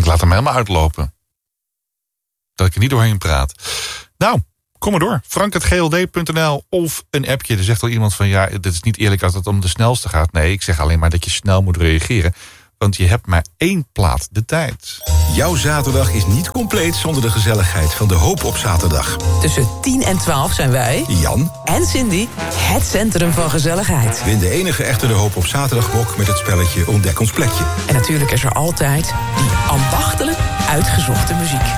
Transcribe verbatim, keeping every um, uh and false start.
Ik laat hem helemaal uitlopen. Dat ik er niet doorheen praat. Nou, kom maar door. frank punt g l d punt n l of een appje. Er zegt al iemand van, ja, dit is niet eerlijk als het om de snelste gaat. Nee, ik zeg alleen maar dat je snel moet reageren. Want je hebt maar één plaat de tijd. Jouw zaterdag is niet compleet zonder de gezelligheid van de Hoop op zaterdag. Tussen tien en twaalf zijn wij, Jan en Cindy, het centrum van gezelligheid. win de enige echte de Hoop op zaterdagbok met het spelletje Ontdek ons plekje. En natuurlijk is er altijd die ambachtelijk uitgezochte muziek.